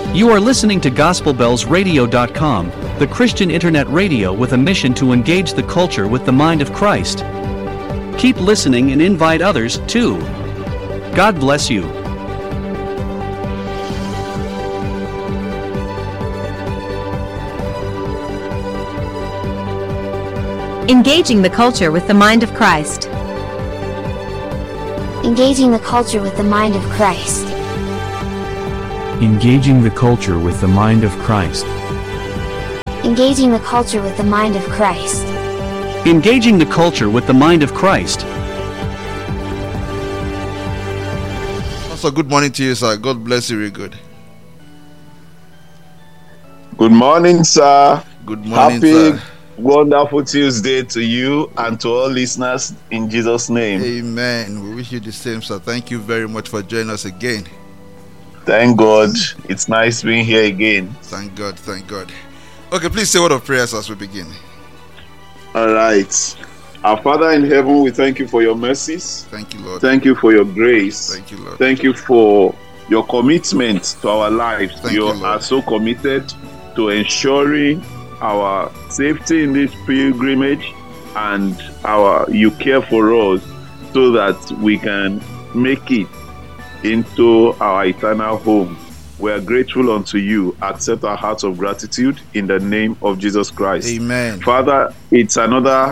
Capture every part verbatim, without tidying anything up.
You are listening to Gospel Bells Radio dot com, the Christian internet radio with a mission to engage the culture with the mind of Christ. Keep listening and invite others, too. God bless you. Engaging the culture with the mind of Christ. Engaging the culture with the mind of Christ. Engaging the culture with the mind of Christ. Engaging the culture with the mind of Christ. Engaging the culture with the mind of Christ. Also, good morning to you, sir. God bless you very good. Good morning, sir. Good morning, Happy, sir. wonderful Tuesday to you and to all listeners in Jesus' name. Amen. We wish you the same, sir. Thank you very much for joining us again. Thank God. It's nice being here again. Thank God. Thank God. Okay, please say a word of prayers as we begin. All right. Our Father in heaven, we thank you for your mercies. Thank you, Lord. Thank you for your grace. Thank you, Lord. Thank you for your commitment to our lives. Thank you you, Lord. are so committed to ensuring our safety in this pilgrimage, and our you care for us so that we can make it into our eternal home. We are grateful unto you. Accept our hearts of gratitude in the name of Jesus Christ. Amen. Father, it's another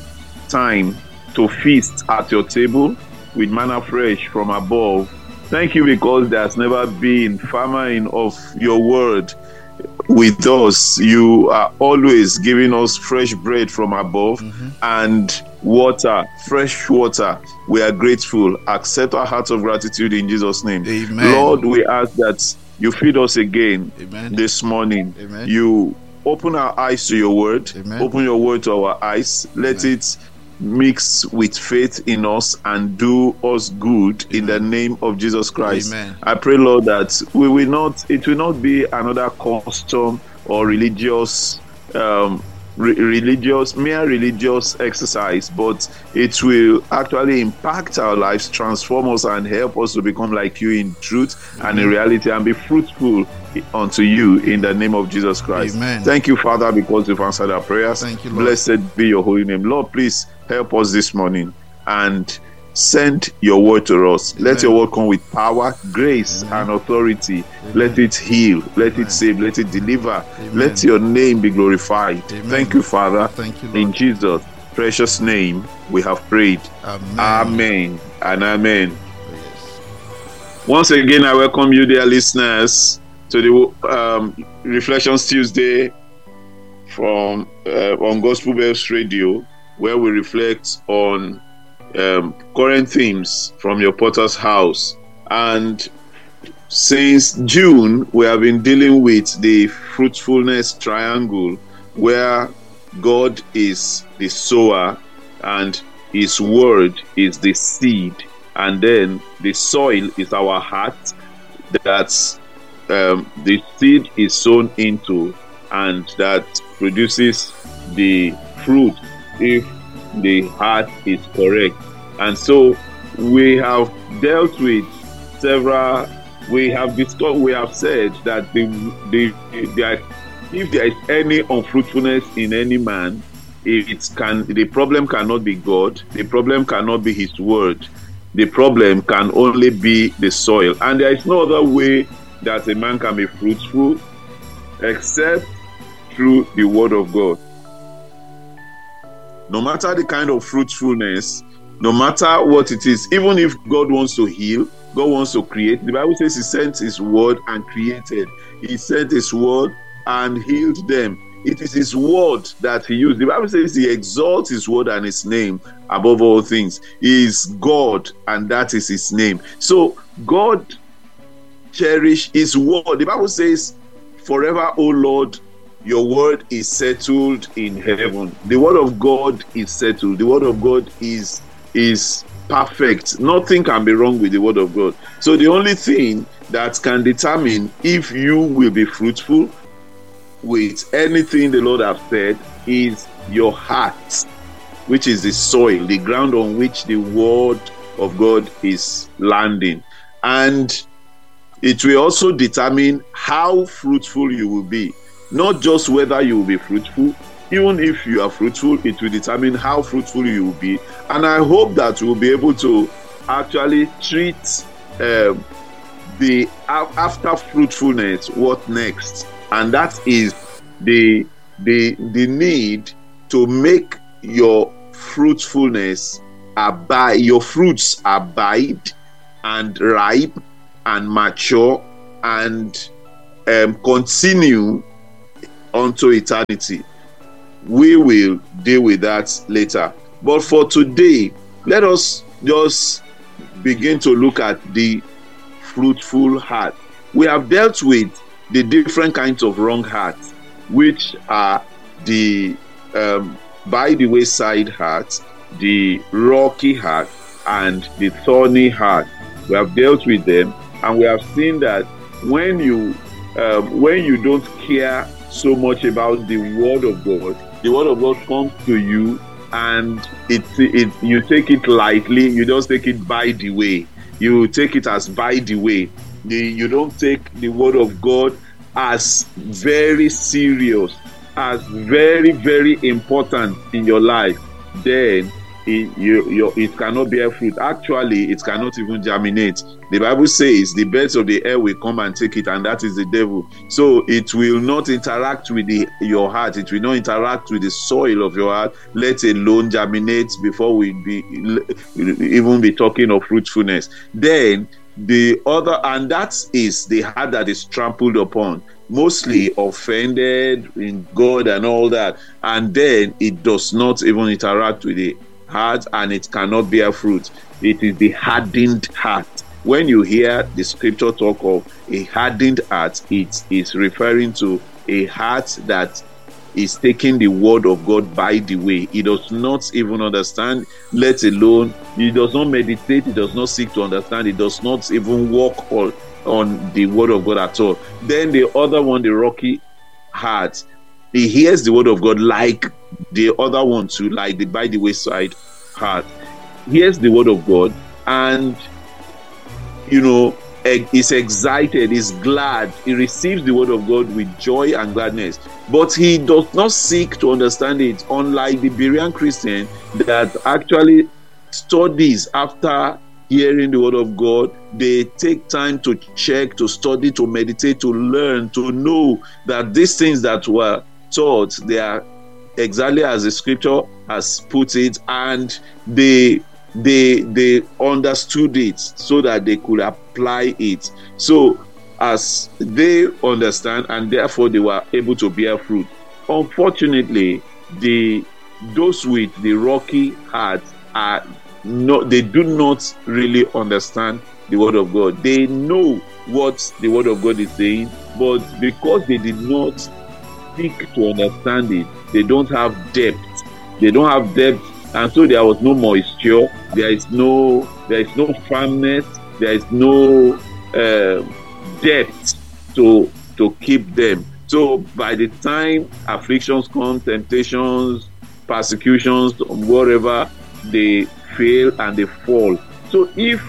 time to feast at your table with manna fresh from above. Thank you because there has never been famine of your word with us. You are always giving us fresh bread from above, mm-hmm. and water, fresh water. We are grateful. Accept our hearts of gratitude in Jesus' name. Amen. Lord, we ask that you feed us again. Amen. This morning. Amen. You open our eyes to your word. Amen. Open your word to our eyes. Let Amen. it mix with faith in us and do us good. Amen. In the name of Jesus Christ. Amen. I pray, Lord, that we will not it will not be another custom or religious um re- religious mere religious exercise, but it will actually impact our lives, transform us, and help us to become like you in truth. Amen. And in reality, and be fruitful unto you in the name of Jesus Christ. Amen. Thank you, Father, because you've answered our prayers. Thank you, Lord. Blessed be your holy name. Lord, please help us this morning and send your word to us. Amen. Let your word come with power, grace, Amen. And authority. Amen. Let it heal, let Amen. It save, let it deliver. Amen. Let your name be glorified. Amen. Thank you, Father. Thank you, Lord. In Jesus' precious name we have prayed. Amen. Amen and amen. Oh, yes. Once again, I welcome you, dear listeners, to the um, Reflections Tuesday from uh, on Gospel Bells Radio, where we reflect on um, current themes from your Potter's house. And since June, we have been dealing with the fruitfulness triangle, where God is the sower and his word is the seed, and then the soil is our heart that um, the seed is sown into, and that produces the fruit if the heart is correct. And so we have dealt with several we have discussed we have said that the, the, the if there is any unfruitfulness in any man, it can the problem cannot be God, the problem cannot be his word, the problem can only be the soil. And there is no other way that a man can be fruitful except through the word of God. No matter the kind of fruitfulness, no matter what it is, even if God wants to heal, God wants to create. The Bible says he sent his word and created. He sent his word and healed them. It is his word that he used. The Bible says he exalts his word and his name above all things. He is God, and that is his name. So God cherish his word. The Bible says, forever, O Lord, your word is settled in heaven. The word of God is settled. The word of God is is perfect. Nothing can be wrong with the word of God. So the only thing that can determine if you will be fruitful with anything the Lord has said is your heart, which is the soil, the ground on which the word of God is landing. And it will also determine how fruitful you will be. Not just whether you will be fruitful. Even if you are fruitful, it will determine how fruitful you will be. And I hope that we'll be able to actually treat um, the after fruitfulness, what next? And that is the the the need to make your fruitfulness abide, your fruits abide and ripe and mature and um, continue unto eternity. We will deal with that later. But for today, let us just begin to look at the fruitful heart. We have dealt with the different kinds of wrong hearts, which are the um, by the wayside heart, the rocky heart, and the thorny heart. We have dealt with them, and we have seen that when you um, when you don't care so much about the word of God, the word of God comes to you, and it it you take it lightly. You just take it by the way. You take it as by the way. The, you don't take the word of God as very serious, as very, very important in your life. Then it, you, you, it cannot bear fruit. Actually, it cannot even germinate. The Bible says the birds of the air will come and take it, and that is the devil. So it will not interact with the, your heart. It will not interact with the soil of your heart, let alone germinate before we be even be talking of fruitfulness. Then the other, and that is the heart that is trampled upon, mostly offended in God and all that, and then it does not even interact with the heart, and it cannot bear fruit. It is the hardened heart. When you hear the scripture talk of a hardened heart, it is referring to a heart that is taking the word of God by the way. He does not even understand, let alone, he does not meditate, he does not seek to understand, he does not even walk on, on the word of God at all. Then the other one, the rocky heart, he hears the word of God like the other one too, like the by the wayside heart. Hears the word of God and, you know, is excited, is glad. He receives the word of God with joy and gladness, but he does not seek to understand it, unlike the Berean Christian that actually studies after hearing the word of God. They take time to check, to study, to meditate, to learn, to know that these things that were taught, they are exactly as the scripture has put it, and they they they understood it so that they could apply it. So as they understand, and therefore they were able to bear fruit. Unfortunately, the those with the rocky heart are not, they do not really understand the word of God. They know what the word of God is saying, but because they did not seek to understand it, they don't have depth. They don't have depth, and so there was no moisture. There is no, there is no firmness. There is no uh, depth to to keep them. So by the time afflictions come, temptations, persecutions, whatever, they fail and they fall. So if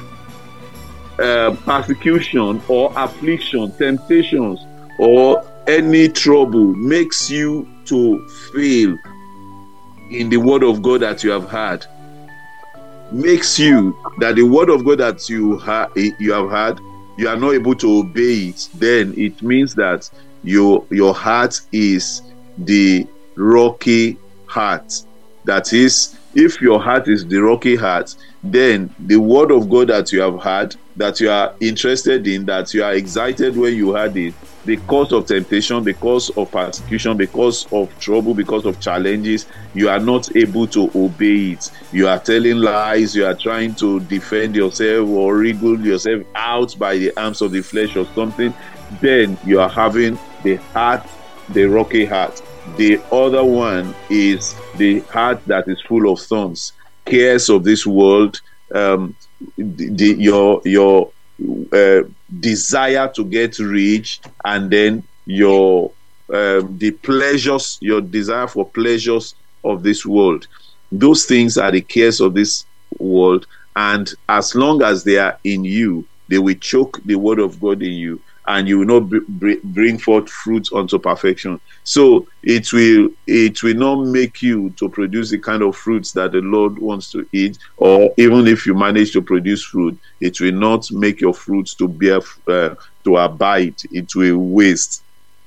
uh, persecution or affliction, temptations, or any trouble makes you to fail in the word of God that you have heard, makes you that the word of God that you ha- you have heard, you are not able to obey it, then it means that your your heart is the rocky heart. That is, if your heart is the rocky heart, then the word of God that you have heard, that you are interested in, that you are excited when you heard it, because of temptation, because of persecution, because of trouble, because of challenges, you are not able to obey it. You are telling lies, you are trying to defend yourself or wriggle yourself out by the arms of the flesh or something, then you are having the heart, the rocky heart. The other one is the heart that is full of thorns, cares of this world, um, the, the, your your uh, desire to get rich, and then your um, the pleasures, your desire for pleasures of this world. Those things are the cares of this world, and as long as they are in you, they will choke the word of God in you, and you will not br- br- bring forth fruit unto perfection. So it will it will not make you to produce the kind of fruits that the Lord wants to eat, or even if you manage to produce fruit, it will not make your fruits to bear uh, to abide. It will waste.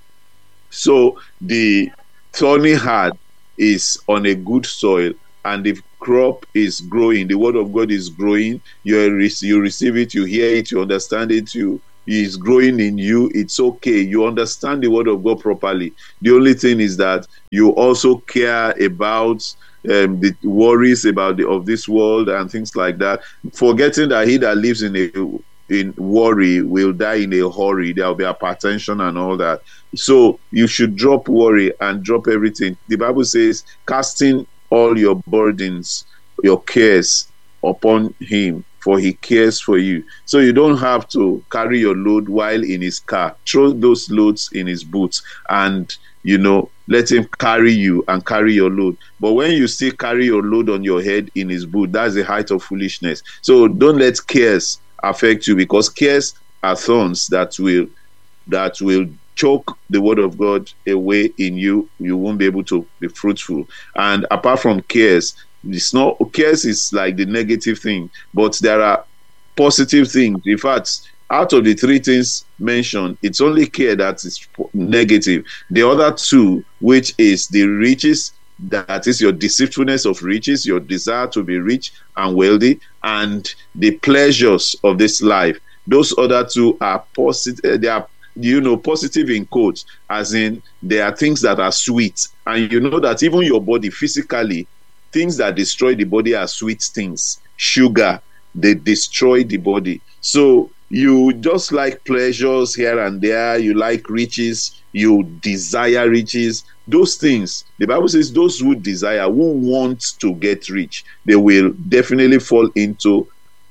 So the thorny heart is on a good soil, and the crop is growing, the word of God is growing, you you receive it, you hear it, you understand it, you is growing in you, it's okay, you understand the word of God properly. The only thing is that you also care about um, the worries about the of this world and things like that, forgetting that he that lives in a in worry will die in a hurry. There will be hypertension and all that. So you should drop worry and drop everything. The Bible says, casting all your burdens, your cares upon him, for he cares for you. So you don't have to carry your load while in his car. Throw those loads in his boots, and you know, let him carry you and carry your load. But when you still carry your load on your head in his boot, that's the height of foolishness. So don't let cares affect you, because cares are thorns that will that will choke the word of God away in you. You won't be able to be fruitful. And apart from cares, it's not cares is like the negative thing, but there are positive things. In fact, out of the three things mentioned, it's only care that is negative. The other two, which is the riches, that is your deceitfulness of riches, your desire to be rich and wealthy, and the pleasures of this life. Those other two are positive. They are, you know, positive in quotes, as in they are things that are sweet. And you know that even your body physically, things that destroy the body are sweet things. Sugar, they destroy the body. So you just like pleasures here and there, you like riches, you desire riches. Those things, the Bible says, those who desire, who want to get rich, they will definitely fall into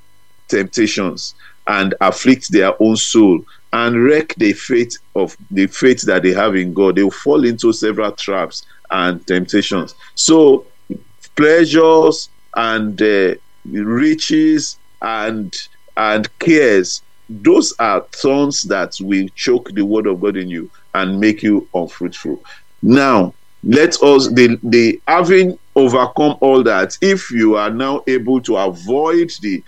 temptations and afflict their own soul and wreck the faith of the faith that they have in God. They will fall into several traps and temptations. So pleasures and uh, riches and and cares, those are thorns that will choke the word of God in you and make you unfruitful. Now, let us, the, the having overcome all that, if you are now able to avoid the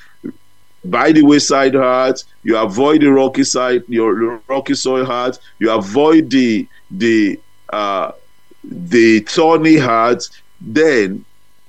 by the wayside heart, you avoid the rocky side, your rocky soil heart, you avoid the the uh, the thorny heart, then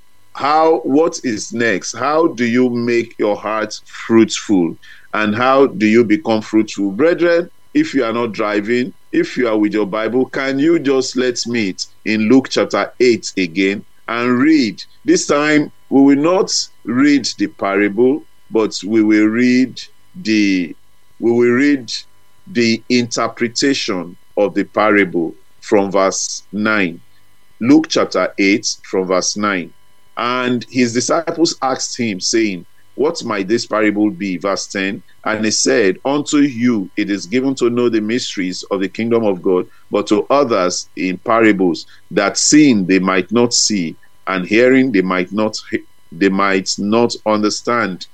how? What is next? How do you make your heart fruitful, and how do you become fruitful, brethren? If you are not driving, if you are with your Bible, can you just let's meet in Luke chapter eight again and read? This time we will not read the parable, but we will read the we will read the interpretation of the parable from verse nine. Luke chapter eight from verse nine. And his disciples asked him, saying, what might this parable be? Verse ten. And he said, unto you it is given to know the mysteries of the kingdom of God, but to others in parables, that seeing they might not see, and hearing they might not they might not understand.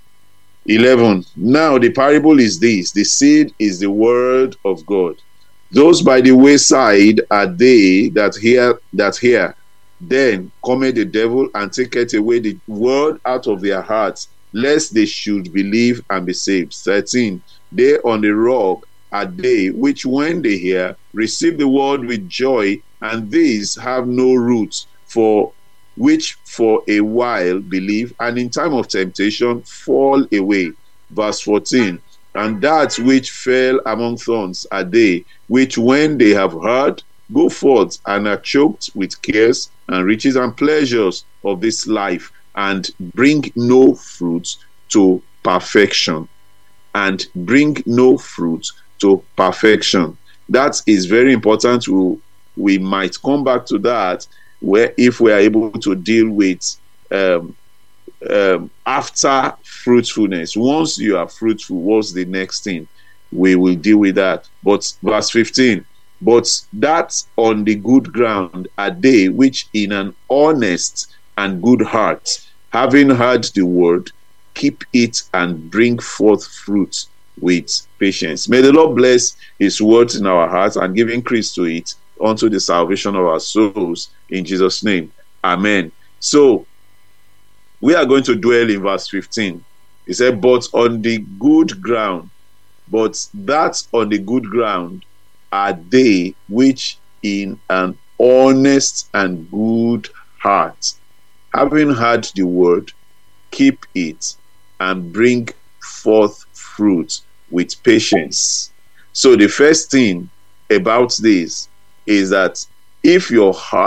eleven. Now the parable is this: the seed is the word of God. Those by the wayside are they that hear that hear. Then cometh the devil and taketh away the word out of their hearts, lest they should believe and be saved. thirteen. They on the rock are they which, when they hear, receive the word with joy, and these have no roots, for which for a while believe, and in time of temptation fall away. Verse fourteen. And that which fell among thorns are they which, when they have heard, go forth and are choked with cares and riches and pleasures of this life, and bring no fruit to perfection. And bring no fruit to perfection. That is very important. We, we might come back to that, where if we are able to deal with um, um, after fruitfulness. Once you are fruitful, what's the next thing? We will deal with that. But verse fifteen. But that on the good ground are they which in an honest and good heart, having heard the word, keep it and bring forth fruit with patience. May the Lord bless his words in our hearts and give increase to it unto the salvation of our souls. In Jesus' name, amen. So, we are going to dwell in verse fifteen. He said, but on the good ground, but that on the good ground are they which in an honest and good heart, having heard the word, keep it, and bring forth fruit with patience. So the first thing about this is that if your heart